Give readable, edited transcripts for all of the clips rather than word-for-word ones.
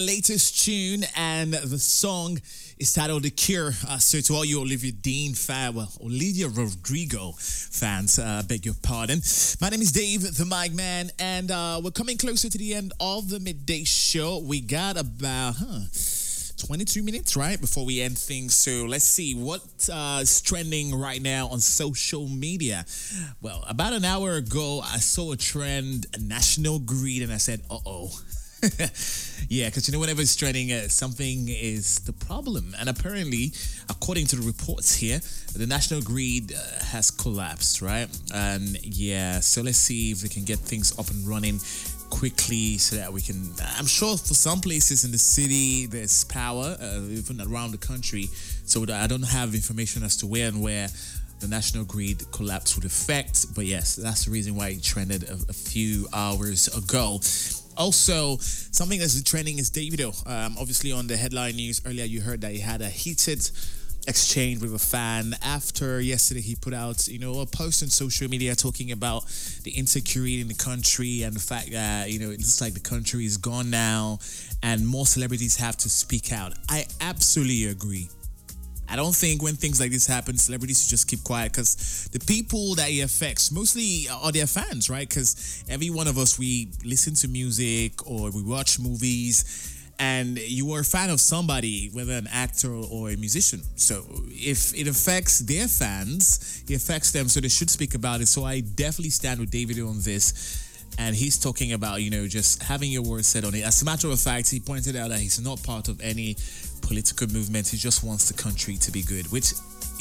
Latest tune, and the song is titled The Cure. So to all you Olivia Dean fan, well, Olivia Rodrigo fans, beg your pardon. My name is Dave, the mic man, and we're coming closer to the end of the midday show. We got about 22 minutes, right, before we end things. So let's see what's trending right now on social media. Well, about an hour ago, I saw a trend, a national grid, and I said, uh-oh. Yeah, because whenever it's trending, something is the problem. And apparently, according to the reports here, the national grid has collapsed, right? And yeah, so let's see if we can get things up and running quickly so that we can. I'm sure for some places in the city there's power, even around the country. So I don't have information as to where the national grid collapse would affect. But yes, that's the reason why it trended a few hours ago. Also, something that's trending is Davido. Obviously, on the headline news earlier, you heard that he had a heated exchange with a fan after yesterday he put out, a post on social media talking about the insecurity in the country and the fact that, it looks like the country is gone now and more celebrities have to speak out. I absolutely agree. I don't think when things like this happen, celebrities should just keep quiet, because the people that it affects mostly are their fans, right? Because every one of us, we listen to music or we watch movies, and you are a fan of somebody, whether an actor or a musician. So if it affects their fans, it affects them, so they should speak about it. So I definitely stand with Davido on this. And he's talking about, just having your words said on it. As a matter of fact, he pointed out that he's not part of any political movement. He just wants the country to be good, which,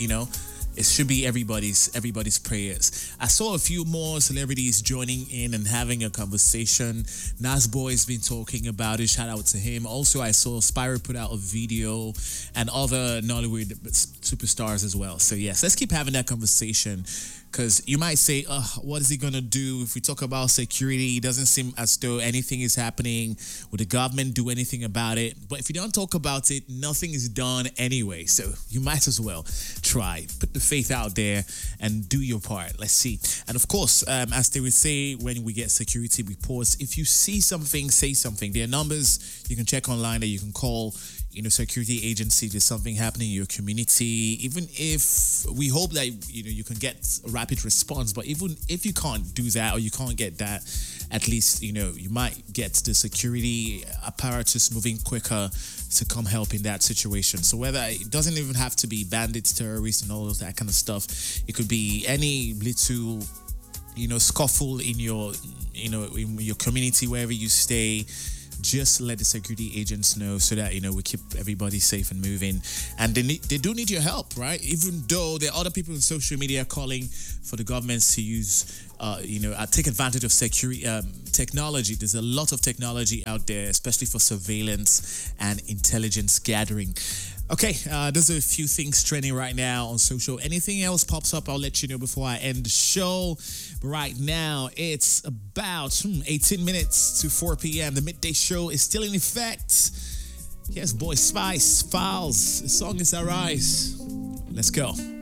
it should be everybody's prayers. I saw a few more celebrities joining in and having a conversation. Nas Boy has been talking about it. Shout out to him. Also, I saw Spyro put out a video and other Nollywood superstars as well. So yes, let's keep having that conversation. Because you might say, what is he going to do if we talk about security? It doesn't seem as though anything is happening. Would the government do anything about it? But if you don't talk about it, nothing is done anyway. So you might as well try. Put the faith out there and do your part. Let's see. And of course, as they would say when we get security reports, if you see something, say something. There are numbers you can check online that you can call. Security agency, there's something happening in your community. Even if we hope that, you can get a rapid response, but even if you can't do that or you can't get that, at least, you might get the security apparatus moving quicker to come help in that situation. So whether it doesn't even have to be bandits, terrorists, and all of that kind of stuff, it could be any little, scuffle in your, in your community, wherever you stay. Just let the security agents know so that, we keep everybody safe and moving. And they do need your help, right? Even though there are other people in social media calling for the governments to use, take advantage of security technology. There's a lot of technology out there, especially for surveillance and intelligence gathering. Okay, those are a few things trending right now on social. Anything else pops up, I'll let you know before I end the show. But right now, it's about 18 minutes to 4 p.m. The midday show is still in effect. Yes, boy, Spice, Files. The song is Arise. Let's go.